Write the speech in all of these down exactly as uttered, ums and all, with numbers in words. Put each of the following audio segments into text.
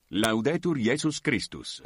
Laudetur Jesus Christus.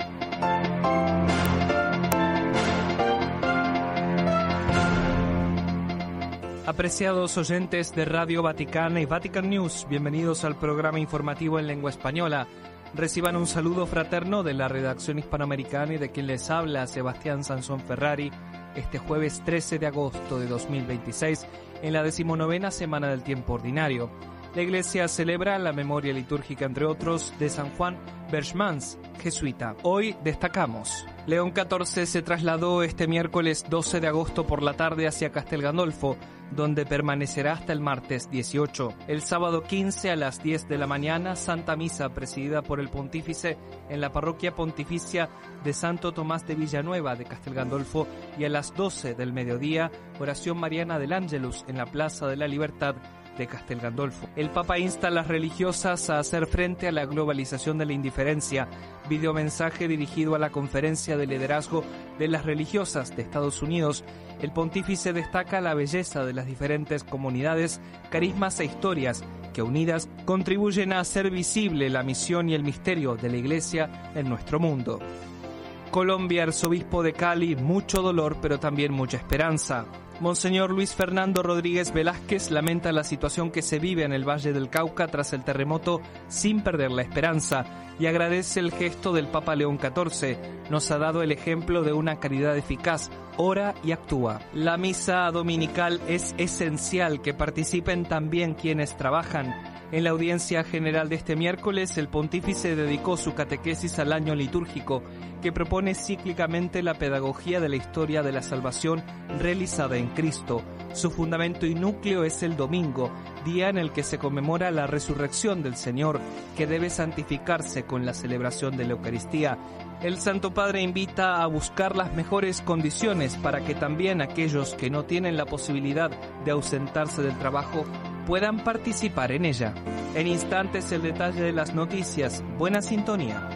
Apreciados oyentes de Radio Vaticana y Vatican News, bienvenidos al programa informativo en lengua española. Reciban un saludo fraterno de la redacción hispanoamericana y de quien les habla, Sebastián Sansón Ferrari, este jueves trece de agosto de dos mil veintiséis, en la decimonovena semana del tiempo ordinario. La Iglesia celebra la memoria litúrgica, entre otros, de San Juan Berchmans, jesuita. Hoy destacamos: León catorce se trasladó este miércoles doce de agosto por la tarde hacia Castel Gandolfo, donde permanecerá hasta el martes dieciocho. El sábado quince a las diez de la mañana, Santa Misa presidida por el Pontífice en la parroquia pontificia de Santo Tomás de Villanueva de Castel Gandolfo, y a las doce del mediodía, oración mariana del Ángelus en la Plaza de la Libertad de Castel Gandolfo. El Papa insta a las religiosas a hacer frente a la globalización de la indiferencia. Videomensaje dirigido a la Conferencia de Liderazgo de las Religiosas de Estados Unidos. El pontífice destaca la belleza de las diferentes comunidades, carismas e historias que unidas contribuyen a hacer visible la misión y el misterio de la Iglesia en nuestro mundo. Colombia, arzobispo de Cali, mucho dolor pero también mucha esperanza. Monseñor Luis Fernando Rodríguez Velázquez lamenta la situación que se vive en el Valle del Cauca tras el terremoto sin perder la esperanza y agradece el gesto del Papa León catorce. Nos ha dado el ejemplo de una caridad eficaz, ora y actúa. La misa dominical es esencial que participen también quienes trabajan. En la audiencia general de este miércoles, el pontífice dedicó su catequesis al año litúrgico, que propone cíclicamente la pedagogía de la historia de la salvación realizada en Cristo. Su fundamento y núcleo es el domingo, día en el que se conmemora la resurrección del Señor, que debe santificarse con la celebración de la Eucaristía. El Santo Padre invita a buscar las mejores condiciones para que también aquellos que no tienen la posibilidad de ausentarse del trabajo puedan participar en ella. En instantes el detalle de las noticias. Buena sintonía.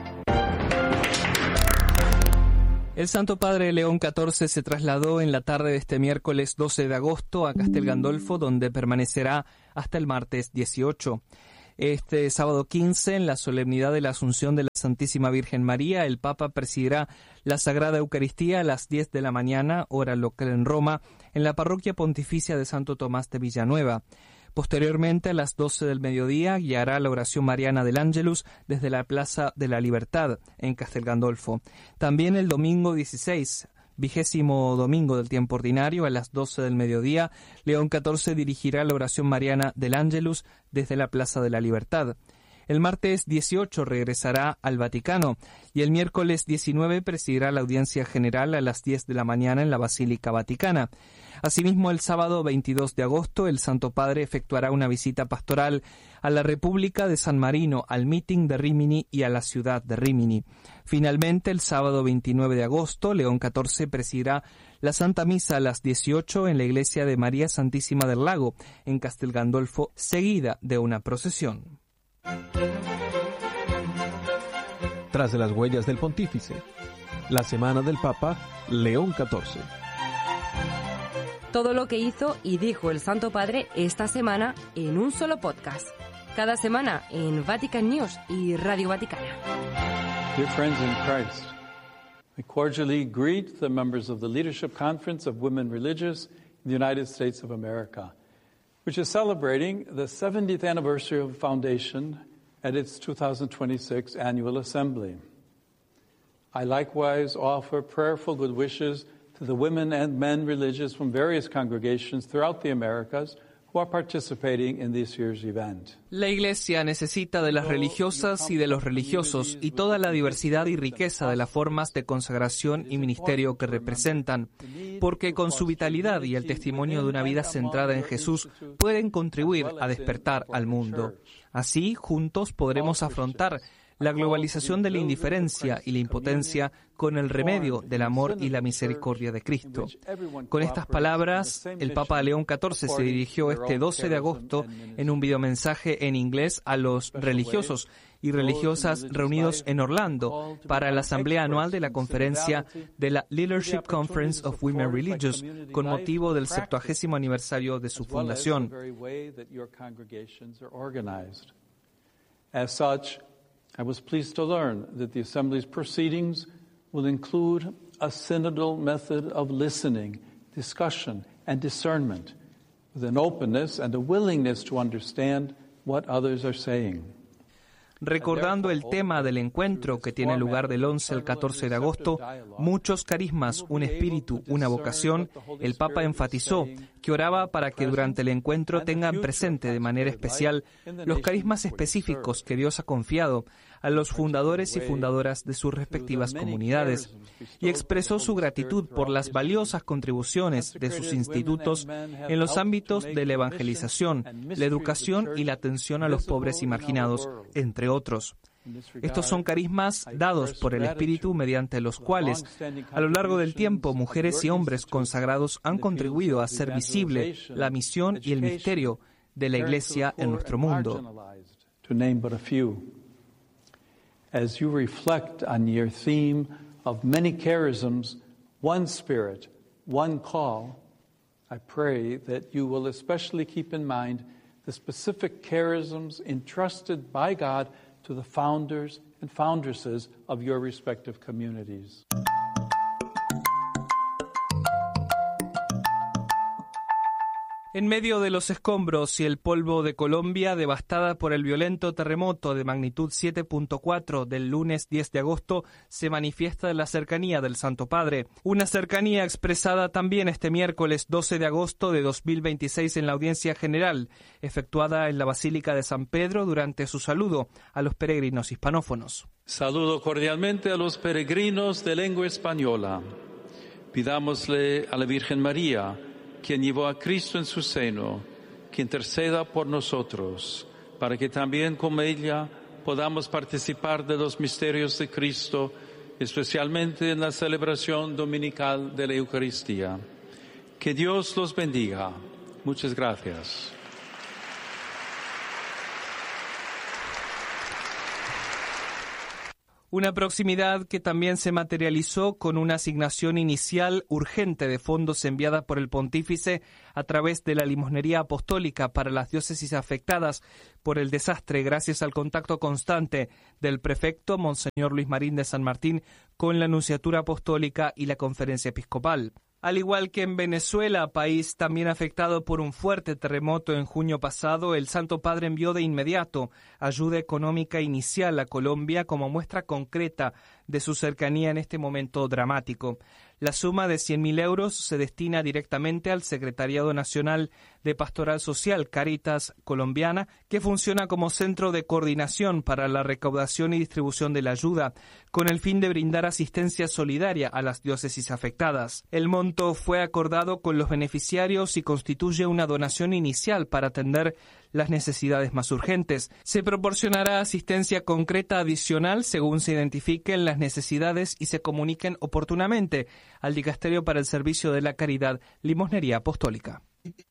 El Santo Padre León catorce se trasladó en la tarde de este miércoles doce de agosto a Castel Gandolfo, donde permanecerá hasta el martes dieciocho. Este sábado quince, en la solemnidad de la Asunción de la Santísima Virgen María, el Papa presidirá la Sagrada Eucaristía a las diez de la mañana, hora local en Roma, en la parroquia pontificia de Santo Tomás de Villanueva. Posteriormente, a las doce del mediodía, guiará la oración mariana del Ángelus desde la Plaza de la Libertad, en Castel Gandolfo. También el domingo dieciséis, vigésimo domingo del tiempo ordinario, a las doce del mediodía, León catorce dirigirá la oración mariana del Ángelus desde la Plaza de la Libertad. El martes dieciocho regresará al Vaticano y el miércoles diecinueve presidirá la audiencia general a las diez de la mañana en la Basílica Vaticana. Asimismo, el sábado veintidós de agosto, el Santo Padre efectuará una visita pastoral a la República de San Marino, al Meeting de Rímini y a la ciudad de Rímini. Finalmente, el sábado veintinueve de agosto, León catorce presidirá la Santa Misa a las dieciocho en la Iglesia de María Santísima del Lago, en Castel Gandolfo, seguida de una procesión. Tras de las huellas del Pontífice, la semana del Papa León catorce. Todo lo que hizo y dijo el Santo Padre esta semana en un solo podcast. Cada semana en Vatican News y Radio Vaticana. Dear friends in Christ, I cordially greet the members of the Leadership Conference of Women Religious in the United States of America, which is celebrating the seventieth anniversary of the foundation at its two thousand twenty-six annual assembly. I likewise offer prayerful good wishes to the women and men religious from various congregations throughout the Americas who are participating in this year's event. La Iglesia necesita de las religiosas y de los religiosos y toda la diversidad y riqueza de las formas de consagración y ministerio que representan, porque con su vitalidad y el testimonio de una vida centrada en Jesús pueden contribuir a despertar al mundo. Así, juntos podremos afrontar la globalización de la indiferencia y la impotencia con el remedio del amor y la misericordia de Cristo. Con estas palabras, el Papa León catorce se dirigió este doce de agosto en un videomensaje en inglés a los religiosos y religiosas reunidos en Orlando para la asamblea anual de la conferencia de la Leadership Conference of Women Religious con motivo del septuagésimo aniversario de su fundación. As such, I was pleased to learn that the Assembly's proceedings will include a synodal method of listening, discussion, and discernment, with an openness and a willingness to understand what others are saying. Recordando el tema del encuentro que tiene lugar del once al catorce de agosto, muchos carismas, un espíritu, una vocación, el Papa enfatizó que oraba para que durante el encuentro tengan presente de manera especial los carismas específicos que Dios ha confiado a los fundadores y fundadoras de sus respectivas comunidades, y expresó su gratitud por las valiosas contribuciones de sus institutos en los ámbitos de la evangelización, la educación y la atención a los pobres y marginados, entre otros. Estos son carismas dados por el Espíritu mediante los cuales, a lo largo del tiempo, mujeres y hombres consagrados han contribuido a hacer visible la misión y el misterio de la Iglesia en nuestro mundo. As you reflect on your theme of many charisms, one Spirit, one call, I pray that you will especially keep in mind the specific charisms entrusted by God to the founders and foundresses of your respective communities. En medio de los escombros y el polvo de Colombia, devastada por el violento terremoto de magnitud siete punto cuatro del lunes diez de agosto, se manifiesta la cercanía del Santo Padre. Una cercanía expresada también este miércoles doce de agosto de dos mil veintiséis en la audiencia general, efectuada en la Basílica de San Pedro durante su saludo a los peregrinos hispanófonos. Saludo cordialmente a los peregrinos de lengua española. Pidámosle a la Virgen María, quien llevó a Cristo en su seno, que interceda por nosotros, para que también como ella podamos participar de los misterios de Cristo, especialmente en la celebración dominical de la Eucaristía. Que Dios los bendiga. Muchas gracias. Una proximidad que también se materializó con una asignación inicial urgente de fondos enviada por el pontífice a través de la limosnería apostólica para las diócesis afectadas por el desastre, gracias al contacto constante del prefecto Monseñor Luis Marín de San Martín con la Nunciatura Apostólica y la Conferencia Episcopal. Al igual que en Venezuela, país también afectado por un fuerte terremoto en junio pasado, el Santo Padre envió de inmediato ayuda económica inicial a Colombia como muestra concreta de su cercanía en este momento dramático. La suma de cien mil euros se destina directamente al Secretariado Nacional de Pastoral Social Cáritas Colombiana, que funciona como centro de coordinación para la recaudación y distribución de la ayuda, con el fin de brindar asistencia solidaria a las diócesis afectadas. El monto fue acordado con los beneficiarios y constituye una donación inicial para atender las necesidades más urgentes. Se proporcionará asistencia concreta adicional según se identifiquen las necesidades y se comuniquen oportunamente al Dicasterio para el Servicio de la Caridad, Limosnería Apostólica.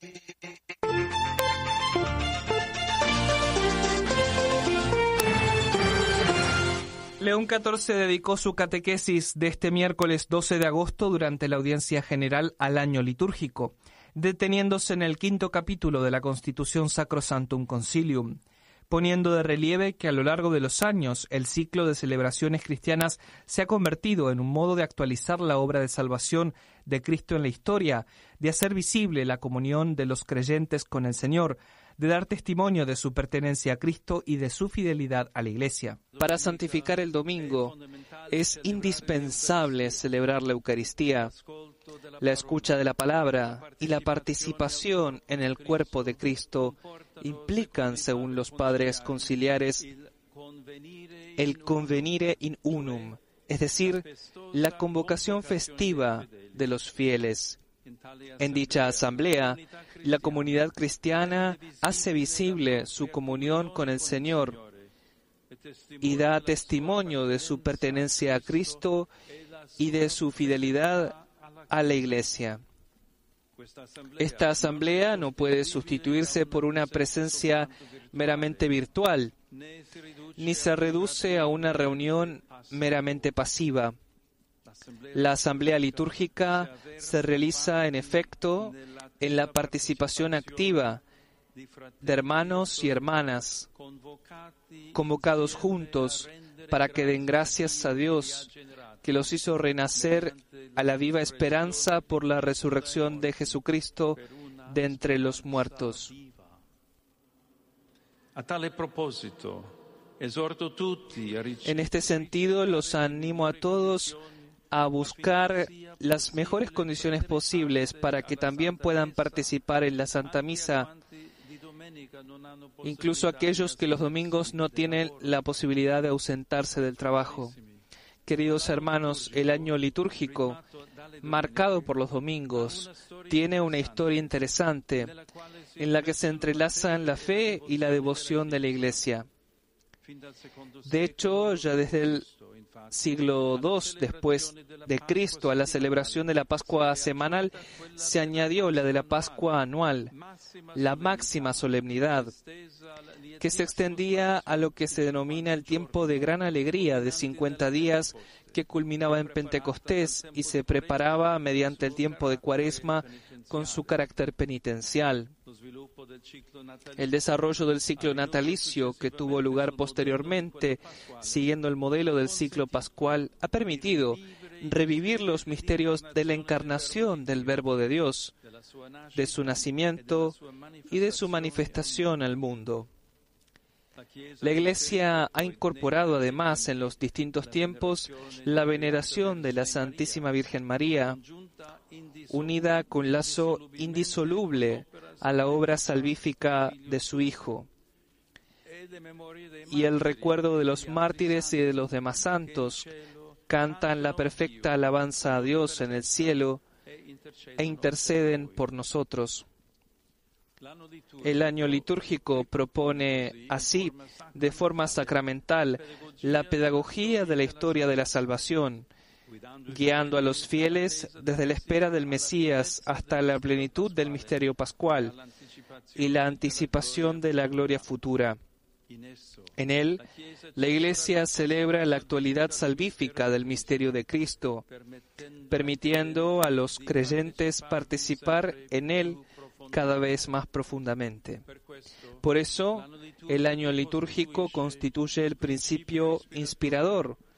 León catorce dedicó su catequesis de este miércoles doce de agosto durante la audiencia general al año litúrgico, deteniéndose en el quinto capítulo de la Constitución Sacrosanctum Concilium, poniendo de relieve que a lo largo de los años el ciclo de celebraciones cristianas se ha convertido en un modo de actualizar la obra de salvación de Cristo en la historia, de hacer visible la comunión de los creyentes con el Señor, de dar testimonio de su pertenencia a Cristo y de su fidelidad a la Iglesia. Para santificar el domingo es indispensable celebrar la Eucaristía, la escucha de la palabra y la participación en el cuerpo de Cristo implican, según los padres conciliares, el convenire in unum, es decir, la convocación festiva de los fieles. En dicha asamblea, la comunidad cristiana hace visible su comunión con el Señor y da testimonio de su pertenencia a Cristo y de su fidelidad a la Iglesia. Esta asamblea no puede sustituirse por una presencia meramente virtual, ni se reduce a una reunión meramente pasiva. La asamblea litúrgica se realiza, en efecto, en la participación activa de hermanos y hermanas, convocados juntos para que den gracias a Dios, que los hizo renacer a la viva esperanza por la resurrección de Jesucristo de entre los muertos. A tale proposito, esorto tutti a ricevere. En este sentido, los animo a todos a buscar las mejores condiciones posibles para que también puedan participar en la Santa Misa, incluso aquellos que los domingos no tienen la posibilidad de ausentarse del trabajo. Queridos hermanos, el año litúrgico, marcado por los domingos, tiene una historia interesante en la que se entrelazan la fe y la devoción de la Iglesia. De hecho, ya desde el siglo dos después de Cristo, a la celebración de la Pascua semanal, se añadió la de la Pascua anual, la máxima solemnidad, que se extendía a lo que se denomina el tiempo de gran alegría de cincuenta días, que culminaba en Pentecostés y se preparaba mediante el tiempo de Cuaresma con su carácter penitencial. El desarrollo del ciclo natalicio, que tuvo lugar posteriormente, siguiendo el modelo del ciclo pascual, ha permitido revivir los misterios de la encarnación del Verbo de Dios, de su nacimiento y de su manifestación al mundo. La Iglesia ha incorporado además en los distintos tiempos la veneración de la Santísima Virgen María, unida con lazo indisoluble a la obra salvífica de su Hijo, y el recuerdo de los mártires y de los demás santos cantan la perfecta alabanza a Dios en el cielo e interceden por nosotros. El año litúrgico propone así, de forma sacramental, la pedagogía de la historia de la salvación, guiando a los fieles desde la espera del Mesías hasta la plenitud del misterio pascual y la anticipación de la gloria futura. En él, la Iglesia celebra la actualidad salvífica del misterio de Cristo, permitiendo a los creyentes participar en él cada vez más profundamente. Por eso, el año litúrgico constituye el principio inspirador